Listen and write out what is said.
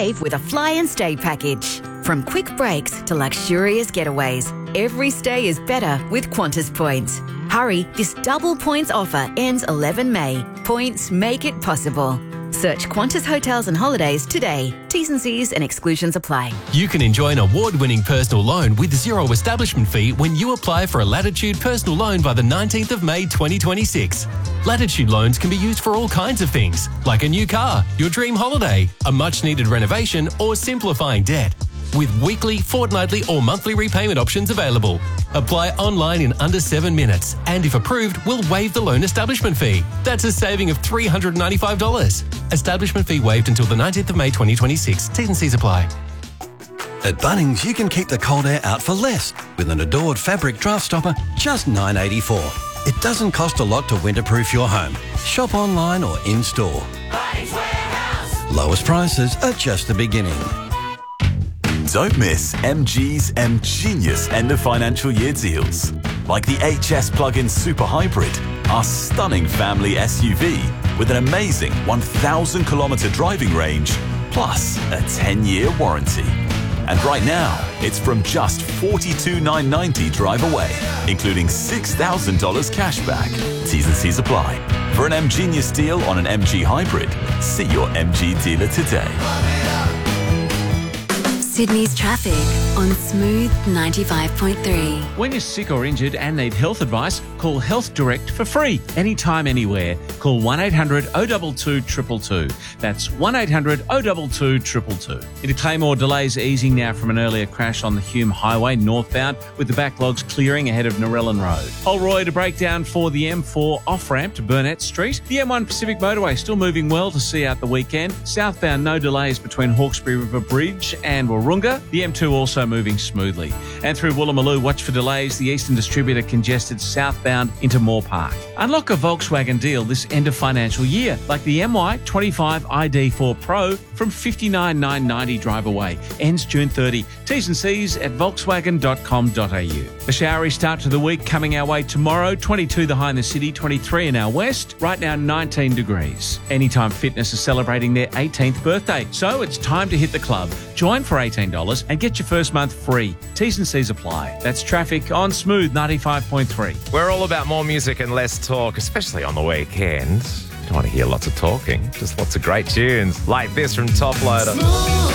save with a fly and stay package. From quick breaks to luxurious getaways, every stay is better with Qantas points. Hurry, this double points offer ends 11 May. Points make it possible. Search Qantas Hotels and Holidays today. T's and C's and exclusions apply. You can enjoy an award-winning personal loan with zero establishment fee when you apply for a Latitude personal loan by the 19th of May 2026. Latitude loans can be used for all kinds of things, like a new car, your dream holiday, a much-needed renovation, or simplifying debt. With weekly, fortnightly or monthly repayment options available. Apply online in under 7 minutes, and if approved, we'll waive the loan establishment fee. That's a saving of $395. Establishment fee waived until the 19th of May 2026. T's and C's apply. At Bunnings, you can keep the cold air out for less with an Adored fabric draft stopper, just $9.84. It doesn't cost a lot to winterproof your home. Shop online or in-store. Bunnings Warehouse. Lowest prices are just the beginning. Don't miss MG's M-Genius end of financial year deals. Like the HS Plug-in Super Hybrid, our stunning family SUV with an amazing 1,000 kilometre driving range, plus a 10-year warranty. And right now, it's from just $42,990 drive away, including $6,000 cash back. T's and C's apply. For an M-Genius deal on an MG Hybrid, see your MG dealer today. Sydney's traffic on Smooth 95.3. When you're sick or injured and need health advice, call Health Direct for free, anytime, anywhere. Call 1-800-022-222. That's 1-800-022-222. Into Claymore, delays easing now from an earlier crash on the Hume Highway northbound, with the backlogs clearing ahead of Narellan Road. Holroyd, a breakdown for the M4 off-ramp to Burnett Street. The M1 Pacific Motorway still moving well to see out the weekend. Southbound, no delays between Hawkesbury River Bridge and Wahroonga. The M2 also moving smoothly. And through Woolloomooloo, watch for delays. The Eastern Distributor congested southbound into Moore Park. Unlock a Volkswagen deal this end of financial year, like the MY25 ID4 Pro from $59,990 drive away. Ends June 30. T's and C's at volkswagen.com.au. A showery start to the week coming our way tomorrow. 22 the high in the city, 23 in our west. Right now, 19 degrees. Anytime Fitness is celebrating their 18th birthday, so it's time to hit the club. Join for $18 and get your first month free. T's and C's apply. That's traffic on Smooth 95.3. We're all about more music and less talk, especially on the weekend. Don't want to hear lots of talking, just lots of great tunes like this from Top Loader.